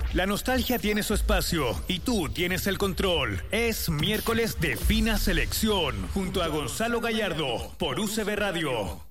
La nostalgia tiene su espacio y tú tienes el control. Es miércoles de Fina Selección junto a Gonzalo Gallardo por UCB Radio.